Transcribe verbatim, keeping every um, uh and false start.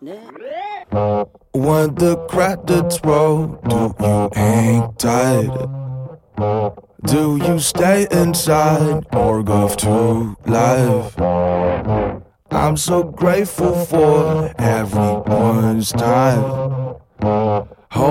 When the credits roll, do you hang tight? Do you stay inside or go to live? I'm so grateful for everyone's time.